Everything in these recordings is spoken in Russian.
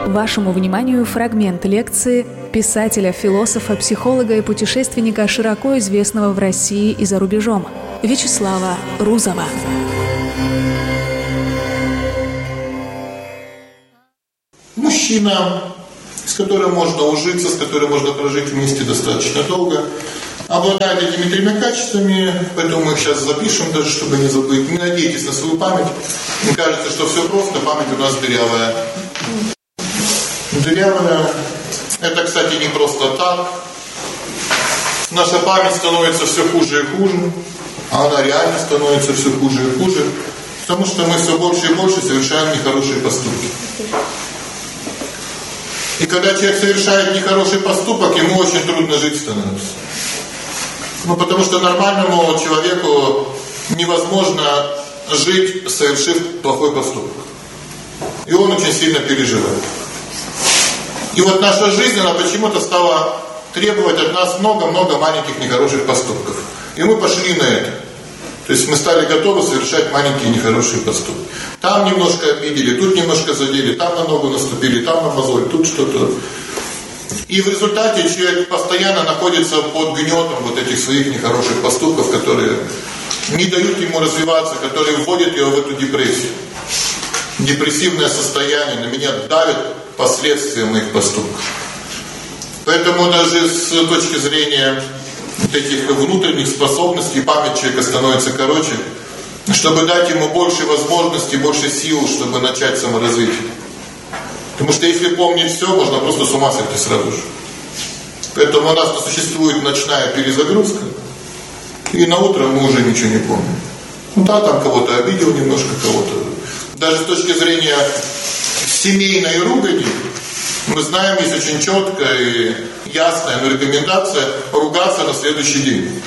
Вашему вниманию фрагмент лекции писателя, философа, психолога и путешественника, широко известного в России и за рубежом, Вячеслава Рузова. Мужчина, с которым можно ужиться, с которым можно прожить вместе достаточно долго, обладает этими тремя качествами, поэтому мы их сейчас запишем, даже чтобы не забыть. Не надейтесь на свою память. Мне кажется, что все просто, память у нас дырявая. Дырявая. Это, кстати, не просто так. Наша память становится все хуже и хуже, а она реально становится все хуже и хуже, потому что мы все больше и больше совершаем нехорошие поступки. И когда человек совершает нехороший поступок, ему очень трудно жить становится. Потому что нормальному человеку невозможно жить, совершив плохой поступок. И он очень сильно переживает. И вот наша жизнь, она почему-то стала требовать от нас много-много маленьких нехороших поступков. И мы пошли на это. То есть мы стали готовы совершать маленькие нехорошие поступки. Там немножко обидели, тут немножко задели, там на ногу наступили, там на мозоль, тут что-то. И в результате человек постоянно находится под гнетом вот этих своих нехороших поступков, которые не дают ему развиваться, которые вводят его в эту депрессию. Депрессивное состояние, на меня давит последствия моих поступков. Поэтому даже с точки зрения вот этих внутренних способностей память человека становится короче, чтобы дать ему больше возможностей, больше сил, чтобы начать саморазвитие. Потому что если помнить все, можно просто с ума сойти сразу же. Поэтому у нас существует ночная перезагрузка, и на утро мы уже ничего не помним. Там кого-то обидел немножко, кого-то. Даже с точки зрения семейной ругани, мы знаем, есть очень четкая и ясная рекомендация ругаться на следующий день.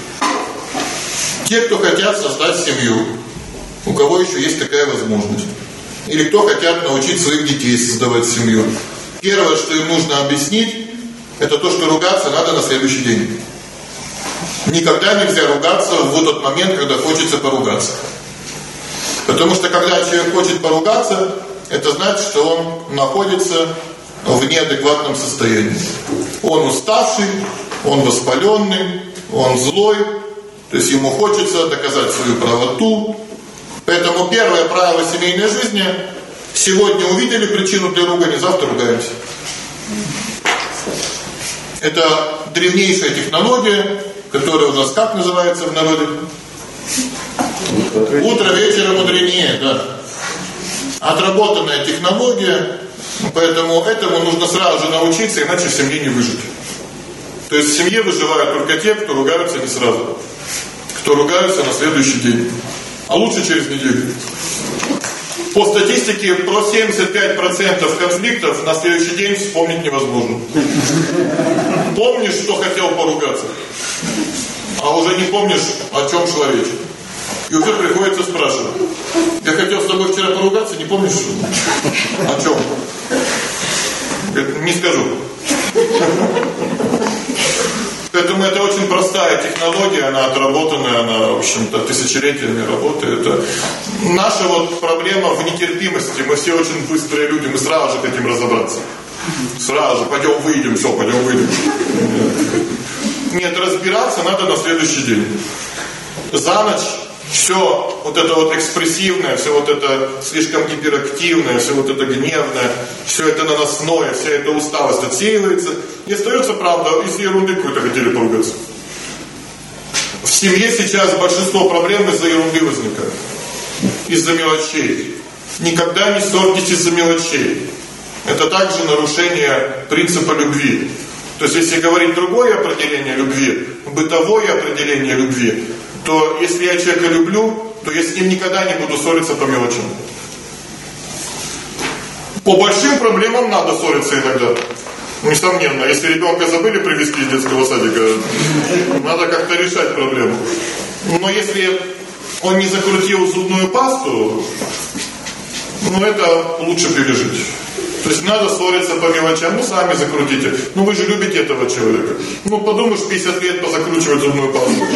Те, кто хотят создать семью, у кого еще есть такая возможность, или кто хотят научить своих детей создавать семью, первое, что им нужно объяснить, это то, что ругаться надо на следующий день. Никогда нельзя ругаться в тот момент, когда хочется поругаться. Потому что когда человек хочет поругаться, это значит, что он находится в неадекватном состоянии. Он уставший, он воспаленный, он злой, то есть ему хочется доказать свою правоту. Поэтому первое правило семейной жизни: сегодня увидели причину для ругани, завтра ругаемся. Это древнейшая технология, которая у нас как называется в народе? Утро вечера мудренее, да. Отработанная технология, поэтому этому нужно сразу же научиться, иначе в семье не выжить. То есть в семье выживают только те, кто ругаются не сразу, кто ругаются на следующий день, а лучше через неделю. По статистике, про 75% конфликтов на следующий день вспомнить невозможно. Помнишь, что хотел поругаться, а уже не помнишь, о чем шла речь. И уже приходится спрашивать: я хотел с тобой вчера поругаться, не помнишь? О чем? Говорит, не скажу. Поэтому это очень простая технология, она отработанная, она, в общем-то, тысячелетиями работает. Это наша проблема в нетерпимости. Мы все очень быстрые люди, мы сразу же хотим разобраться. Сразу же, пойдем выйдем, все, пойдем выйдем. Нет, разбираться надо на следующий день. За ночь все это экспрессивное, все это слишком гиперактивное, все это гневное, все это наносное, вся эта усталость отсеивается. И остается, правда, из ерунды какой-то хотели поругаться. В семье сейчас большинство проблем из-за ерунды возникает. Из-за мелочей. Никогда не ссорьтесь из-за мелочей. Это также нарушение принципа любви. То есть, если говорить другое определение любви, бытовое определение любви, то если я человека люблю, то я с ним никогда не буду ссориться по мелочам. По большим проблемам надо ссориться иногда. Несомненно, если ребенка забыли привезти из детского садика, надо как-то решать проблему. Но если он не закрутил зубную пасту, это лучше пережить. То есть надо ссориться по мелочам, сами закрутите. Вы же любите этого человека. Подумаешь, 50 лет позакручивать зубную пасту.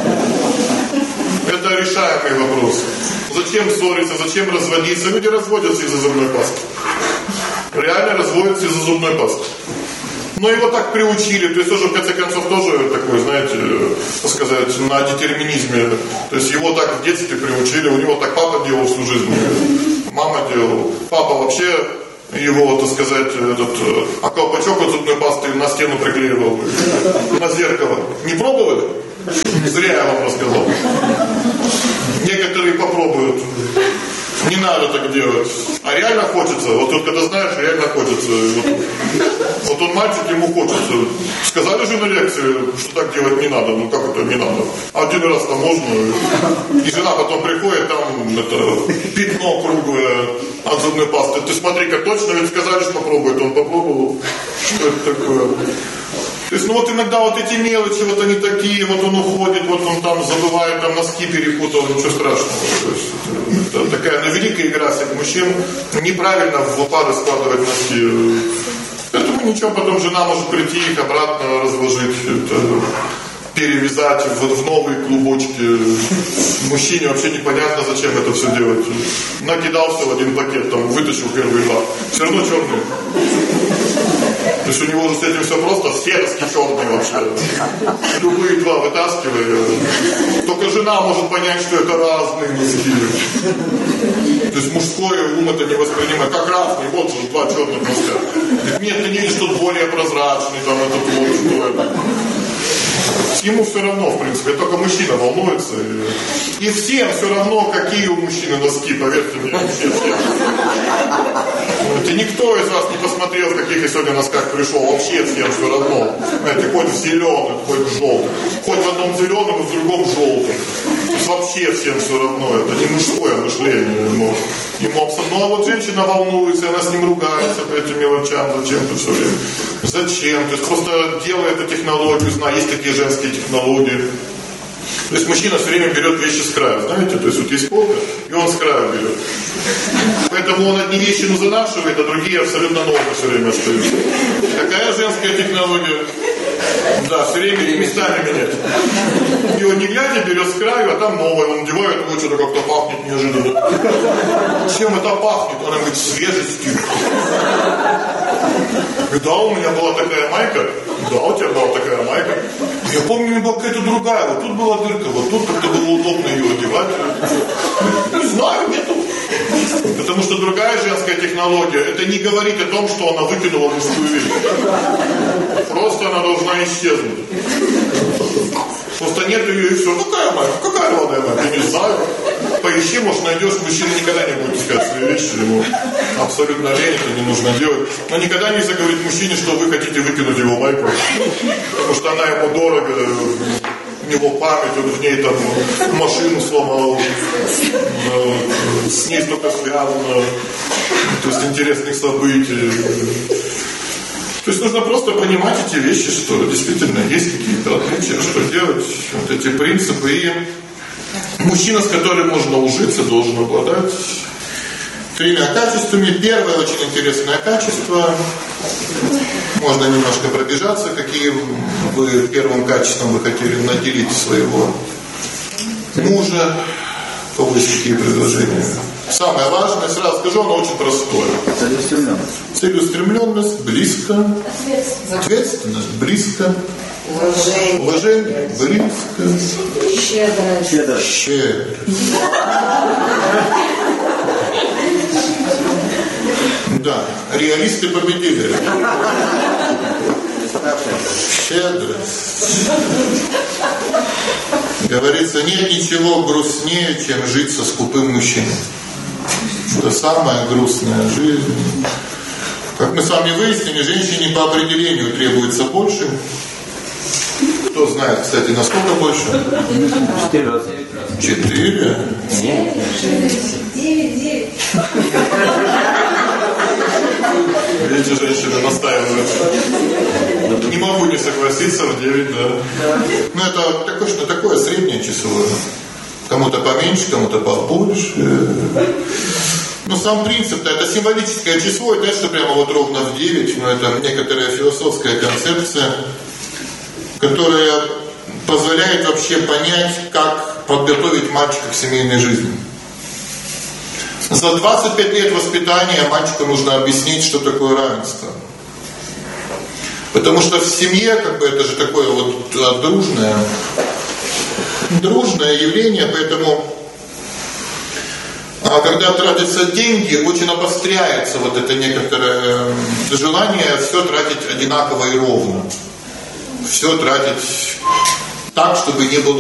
Это решаемый вопрос. Зачем ссориться, зачем разводиться? Люди разводятся из-за зубной пасты. Реально разводятся зубной пастой. Но его так приучили, то есть тоже в конце концов тоже такой, знаете, так сказать, на детерминизме. То есть его так в детстве приучили, у него так папа делал всю жизнь, мама делала. Папа вообще его, так сказать, колпачок от зубной пасты на стену приклеивал, на зеркало. Не пробовали? Зря я вам рассказал. Некоторые попробуют. Не надо так делать. А реально хочется. Вот тут, когда знаешь, реально хочется. Вот он мальчик, ему хочется. Сказали же на лекции, что так делать не надо. Ну как это не надо? Один раз-то можно. И жена потом приходит, там это пятно круглое от зубной пасты. Ты смотри-ка, точно ведь сказали, что попробует. Он попробовал. Что это такое? То есть, ну вот иногда вот эти мелочи, вот они такие, вот он уходит, вот он там забывает, там носки перепутал, ничего страшного. То есть, это такая, ну, великая игра всех мужчин. Неправильно в пары складывать носки. Поэтому ничего, потом жена может прийти, их обратно разложить, это, перевязать в новые клубочки. Мужчине вообще непонятно, зачем это все делать. Накидал все в один пакет, там, вытащил первые два. Все равно черные. То есть у него уже с этим все просто, серски черные вообще. Любые два вытаскивай. Только жена может понять, что это разные носки. То есть мужской ум это не воспринимает. Как разные, вот же два черных носка. Нет, ты не видишь, тут более прозрачный, там этот вот, что это. Ему все равно, в принципе, только мужчина волнуется. И всем все равно, какие у мужчины носки, поверьте мне. Всем. И никто из вас не посмотрел, в каких я сегодня носках пришел. Вообще всем все равно. Знаете, хоть в зеленых, хоть в желтых. Хоть в одном зеленом, в другом желтом. То есть вообще всем все равно. Это не мужское мышление. Ему абсолютно. Ну а вот женщина волнуется, она с ним ругается по этим мелочам. Зачем-то все время. Зачем? То есть просто делает эту технологию, знаю, есть такие женские технологии. То есть мужчина все время берет вещи с края, знаете? То есть вот есть полка, и он с края берет. Поэтому он одни вещи занашивает, а другие абсолютно новые все время остаются. Такая женская технология. Да, все время местами менять. И он не глядя берет с краю, а там новое. Он надевает, вот что-то как-то пахнет неожиданно. Чем это пахнет? Она говорит, свежестью. Да, у меня была такая майка. Да, у тебя была такая майка. Я помню, у меня была какая-то другая. Вот тут была дырка, вот тут как-то было удобно ее одевать. Не знаю, нету. Потому что другая женская технология, это не говорит о том, что она выкинула мужскую вещь. Просто она должна исчезнуть. Просто нет ее и все. Какая майка? Какая молодая майка? Я не знаю. Поищи, может найдешь, мужчина никогда не будет искать свои вещи, ему абсолютно лень, это не нужно делать. Но никогда нельзя говорить мужчине, что вы хотите выкинуть его майку, потому что она ему дорого, у него память, он в ней там машину сломал, с ней столько связано, то есть интересных событий. То есть нужно просто понимать эти вещи, что действительно есть какие-то отличия, что делать, вот эти принципы. И мужчина, с которым можно ужиться, должен обладать тремя качествами. Первое очень интересное качество. Можно немножко пробежаться, какие вы первым качеством вы хотели наделить своего мужа. У кого есть какие предложения? Самое важное, сразу скажу, оно очень простое. Целеустремленность. Целеустремленность, близко. Ответственность, близко. Уважение, близко. Щедрость. Щедрость. Да, реалисты победили. Щедрость. Говорится, нет ничего грустнее, чем жить со скупым мужчиной. Это самая грустная жизнь. Как мы с вами выяснили, женщине по определению требуется больше. Кто знает, кстати, насколько больше? 4 раза. 4? Нет. 9. Видите, женщины настаивают. Не могу не согласиться, в 9, да. Ну, это такое среднее число. Кому-то поменьше, кому-то побольше. Но сам принцип-то, это символическое число, и дальше прямо вот ровно в 9, но это некоторая философская концепция, которая позволяет вообще понять, как подготовить мальчика к семейной жизни. За 25 лет воспитания мальчику нужно объяснить, что такое равенство. Потому что в семье, как бы, это же такое вот дружное явление, поэтому когда тратятся деньги, очень обостряется вот это некоторое желание все тратить одинаково и ровно. Все тратить так, чтобы не было